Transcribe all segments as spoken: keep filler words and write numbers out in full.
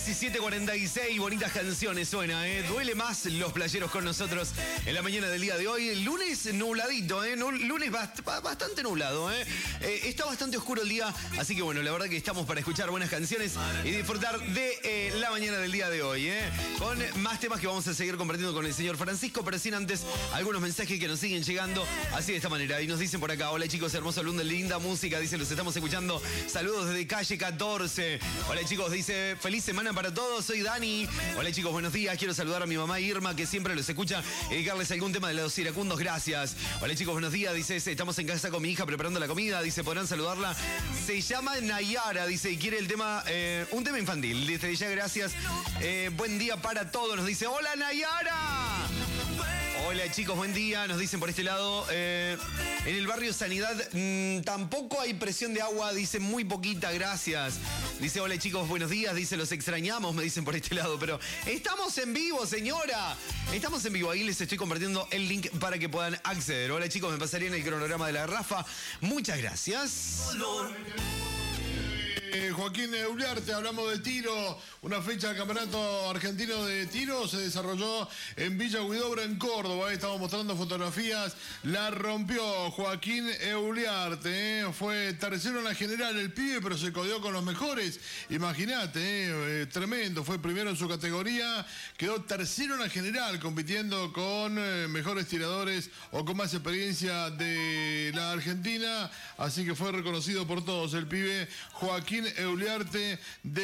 diecisiete cuarenta y seis, bonitas canciones suena, ¿eh? Duele más los playeros con nosotros en la mañana del día de hoy. El lunes nubladito, ¿eh? Lunes bast bastante nublado, ¿eh? ¿eh? Está bastante oscuro el día, así que bueno, la verdad que estamos para escuchar buenas canciones y disfrutar de eh, la mañana del día de hoy, ¿eh? Con más temas que vamos a seguir compartiendo con el señor Francisco, pero sin antes algunos mensajes que nos siguen llegando así de esta manera. Y nos dicen por acá: hola chicos, hermoso lunes, linda música, dice, los estamos escuchando. Saludos desde calle catorce. Hola chicos, dice, feliz semana para todos, soy Dani. Hola chicos, buenos días, quiero saludar a mi mamá Irma, que siempre los escucha, y dedicarles algún tema de los iracundos, gracias. Hola chicos, buenos días, dice, estamos en casa con mi hija preparando la comida, dice, podrán saludarla. Se llama Nayara, dice, y quiere el tema, eh, un tema infantil, dice, ya gracias. Eh, buen día para todos, nos dice, hola Nayara. Hola chicos, buen día, nos dicen por este lado, eh, en el barrio Sanidad mmm, tampoco hay presión de agua, dice, muy poquita, gracias. Dice, hola chicos, buenos días, dice, los extrañamos, me dicen por este lado, pero estamos en vivo, señora. Estamos en vivo, ahí les estoy compartiendo el link para que puedan acceder. Hola chicos, me pasarían el cronograma de la Rafa, muchas gracias. Eh, Joaquín Euliarte, hablamos de tiro, una fecha del Campeonato Argentino de Tiro se desarrolló en Villa Huidobro, en Córdoba. Ahí estamos mostrando fotografías, la rompió Joaquín Euliarte, eh. fue tercero en la general el pibe, pero se codeó con los mejores, imagínate, eh, eh, tremendo, fue primero en su categoría, quedó tercero en la general, compitiendo con eh, mejores tiradores o con más experiencia de la Argentina, así que fue reconocido por todos el pibe Joaquín Euliarte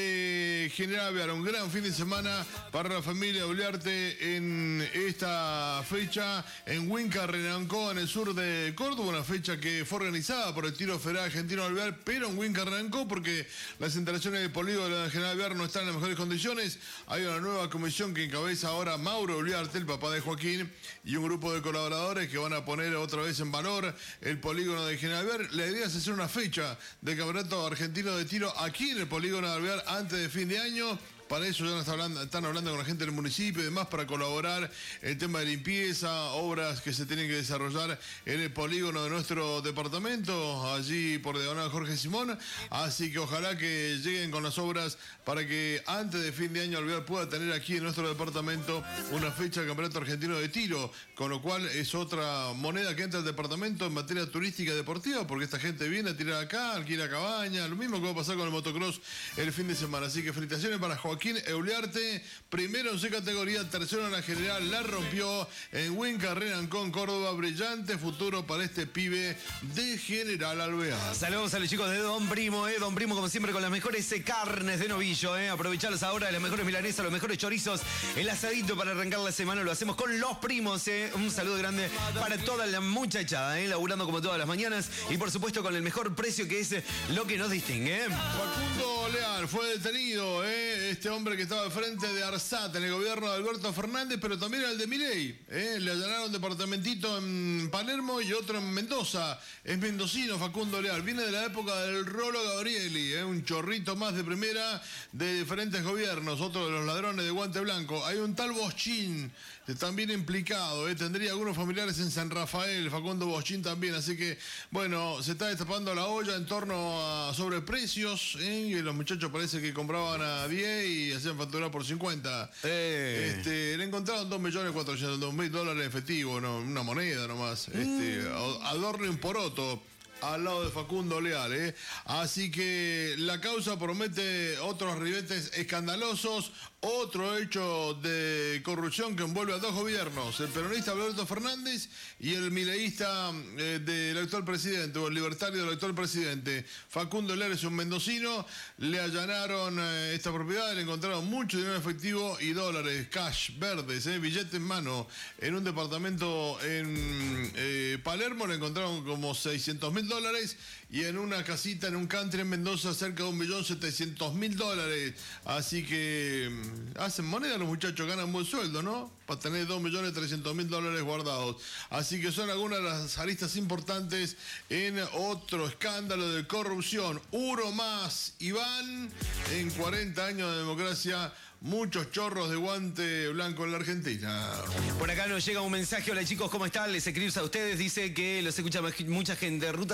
de General Alvear. Un gran fin de semana para la familia Euliarte en esta fecha en Huinca, Renancó, en el sur de Córdoba, una fecha que fue organizada por el Tiro Federal Argentino de Alvear, pero en Huinca, Renancó, porque las instalaciones del polígono de General Alvear no están en las mejores condiciones. Hay una nueva comisión que encabeza ahora Mauro Euliarte, el papá de Joaquín, y un grupo de colaboradores que van a poner otra vez en valor el polígono de General Alvear. La idea es hacer una fecha del Campeonato Argentino de Tiro aquí en el polígono de Alvear antes de fin de año. Para eso ya están hablando, están hablando con la gente del municipio y demás para colaborar el tema de limpieza, obras que se tienen que desarrollar en el polígono de nuestro departamento, allí por diagonal Jorge Simón. Así que ojalá que lleguen con las obras para que antes de fin de año Alvear pueda tener aquí en nuestro departamento una fecha del Campeonato Argentino de Tiro, con lo cual es otra moneda que entra al departamento en materia turística y deportiva, porque esta gente viene a tirar acá, alquila cabaña, lo mismo que va a pasar con el motocross el fin de semana. Así que felicitaciones para Joaquín Joaquín Euliarte, primero en su categoría, tercero en la general, la rompió en Huinca, Renancó, en Córdoba. Brillante futuro para este pibe de General Alvear. Saludos a los chicos de Don Primo, eh, Don Primo como siempre con las mejores carnes de novillo, eh, aprovecharlas ahora, las mejores milanesas, los mejores chorizos, el asadito para arrancar la semana, lo hacemos con Los Primos, eh. Un saludo grande para toda la muchachada, eh, laburando como todas las mañanas y por supuesto con el mejor precio, que es lo que nos distingue. Eh. Facundo Leal fue detenido, eh, este hombre que estaba al frente de ARSAT en el gobierno de Alberto Fernández, pero también el de Milei. Eh. Le allanaron un departamentito en Palermo y otro en Mendoza. Es mendocino Facundo Leal, viene de la época del Rolo Gabrieli, eh, un chorrito más de primera de diferentes gobiernos, otro de los ladrones de guante blanco. Hay un tal Boschín también implicado, eh, tendría algunos familiares en San Rafael, Facundo Boschín también, así que bueno, se está destapando la olla en torno a sobreprecios, eh, y los muchachos parece que compraban a diez y hacían facturar por cincuenta. Eh. Este, le encontraron dos millones cuatrocientos mil dólares en efectivo, no, una moneda nomás, mm. este, adorno y un poroto al lado de Facundo Leal, ¿eh? Así que la causa promete otros ribetes escandalosos, otro hecho de corrupción que envuelve a dos gobiernos, el peronista Alberto Fernández y el mileísta eh, del actual presidente, o el libertario del actual presidente. Facundo Leal es un mendocino, le allanaron eh, esta propiedad, le encontraron mucho dinero efectivo y dólares, cash, verdes, eh, billete en mano, en un departamento en eh, Palermo le encontraron como seiscientos mil dólares y en una casita en un country en Mendoza cerca de un millón setecientos mil dólares. Así que hacen moneda los muchachos, ganan buen sueldo, ¿no? Para tener dos millones trescientos mil dólares guardados. Así que son algunas de las aristas importantes en otro escándalo de corrupción. Uno más, Iván, en cuarenta años de democracia. Muchos chorros de guante blanco en la Argentina. Por acá nos llega un mensaje. Hola chicos, ¿cómo están? Les escribimos a ustedes. Dice que los escucha mucha gente. Ruta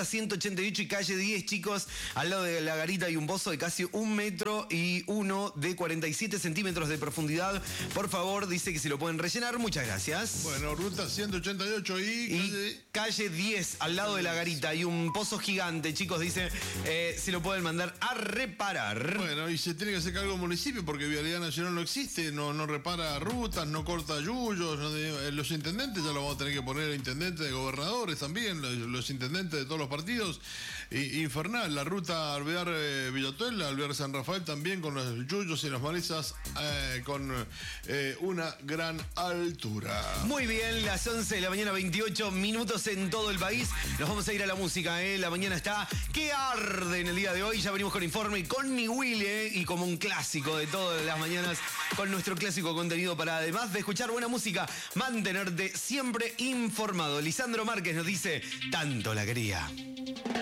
Ruta ciento ochenta y ocho y calle diez, chicos. Al lado de la garita hay un pozo de casi un metro y uno de cuarenta y siete centímetros de profundidad. Por favor, dice que si lo pueden rellenar. Muchas gracias. Bueno, ruta ciento ochenta y ocho y... Y calle... calle diez, al lado de la garita. Hay un pozo gigante, chicos. Dice eh, si lo pueden mandar a reparar. Bueno, y se tiene que hacer cargo del municipio porque Vialidad Nacional no existe, no, no repara rutas, no corta yuyos. No de, los intendentes ya lo vamos a tener que poner, intendentes de gobernadores también, los, los intendentes de todos los partidos. Y, infernal, la ruta Alvear eh, Villatuel, Alvear San Rafael también con los yuyos y las malezas eh, con eh, una gran altura. Muy bien, las once de la mañana, veintiocho minutos en todo el país. Nos vamos a ir a la música, ¿eh? La mañana está que arde en el día de hoy. Ya venimos con informe y con Ni Willy, ¿eh? Y como un clásico de todas las mañanas, con nuestro clásico contenido para, además de escuchar buena música, mantenerte siempre informado. Lisandro Márquez nos dice, tanto la quería.